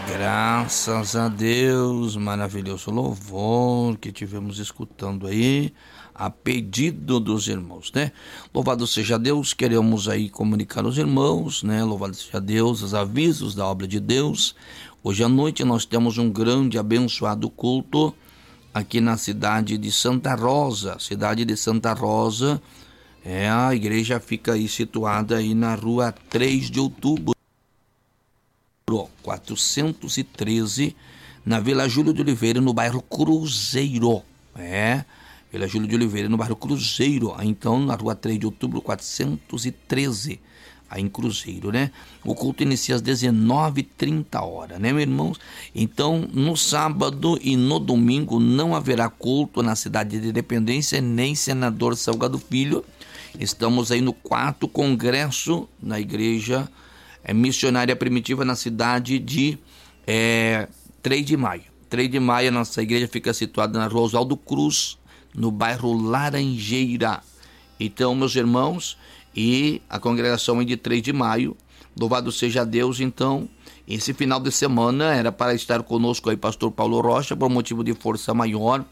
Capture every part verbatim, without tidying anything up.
Graças a Deus, maravilhoso louvor que tivemos escutando aí, a pedido dos irmãos, né? Louvado seja Deus, queremos aí comunicar aos irmãos, né? Louvado seja Deus, os avisos da obra de Deus. Hoje à noite nós temos um grande abençoado culto aqui na cidade de Santa Rosa, cidade de Santa Rosa, é, a igreja fica aí situada aí na rua três de outubro, quatrocentos e treze, na Vila Júlio de Oliveira, no bairro Cruzeiro. É, Vila Júlio de Oliveira, no bairro Cruzeiro. Então, na rua três de outubro, quatrocentos e treze, aí em Cruzeiro, né? O culto inicia às dezenove e trinta horas, né, meus irmãos? Então, no sábado e no domingo não haverá culto na cidade de Independência, nem Senador Salgado Filho. Estamos aí no quarto congresso na igreja É missionária primitiva na cidade de é, três de maio. três de maio, a nossa igreja fica situada na rua Oswaldo Cruz, no bairro Laranjeira. Então, meus irmãos, e a congregação é de três de maio, louvado seja Deus. Então, esse final de semana era para estar conosco aí pastor Paulo Rocha, por motivo de força maior,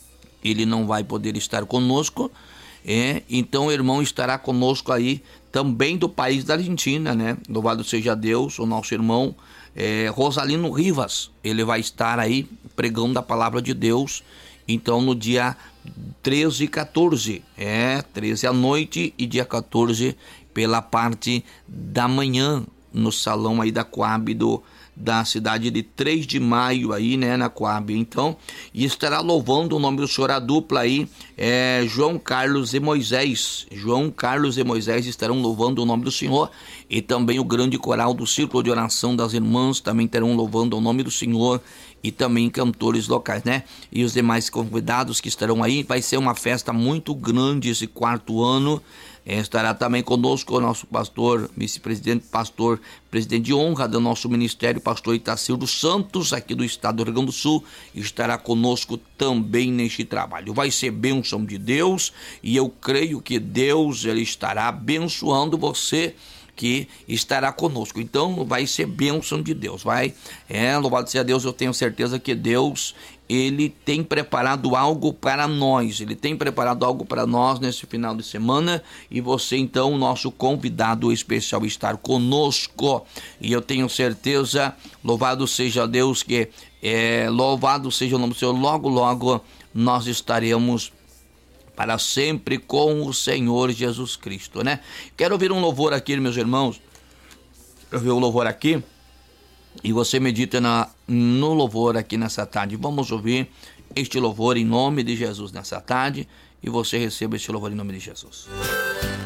ele não vai poder estar conosco. É, então o irmão estará conosco aí também do país da Argentina, né? Louvado seja Deus, o nosso irmão é, Rosalino Rivas, ele vai estar aí pregando a palavra de Deus, então no dia treze e quatorze, é, treze à noite e dia quatorze pela parte da manhã, no salão aí da Coab do da cidade de três de maio aí, né, na Coab. Então, e estará louvando o nome do senhor, a dupla aí, é, João Carlos e Moisés. João Carlos e Moisés estarão louvando o nome do Senhor, e também o grande coral do Círculo de Oração das Irmãs também terão louvando o nome do Senhor, e também cantores locais, né? E os demais convidados que estarão aí. Vai ser uma festa muito grande esse quarto ano. É, estará também conosco o nosso pastor, vice-presidente, pastor, presidente de honra do nosso ministério, pastor Itacir dos Santos, aqui do estado do Rio Grande do Sul, estará conosco também neste trabalho. Vai ser bênção de Deus, e eu creio que Deus ele estará abençoando você que estará conosco. Então vai ser bênção de Deus, vai, é, louvado seja Deus. Eu tenho certeza que Deus, ele tem preparado algo para nós, ele tem preparado algo para nós nesse final de semana, e você então, o nosso convidado especial, estar conosco, e eu tenho certeza, louvado seja Deus, que é, louvado seja o nome do Senhor, logo logo nós estaremos para sempre com o Senhor Jesus Cristo, né? Quero ouvir um louvor aqui, meus irmãos. Eu ouvir um louvor aqui, e você medita na, no louvor aqui nessa tarde. Vamos ouvir este louvor em nome de Jesus nessa tarde, e você receba este louvor em nome de Jesus.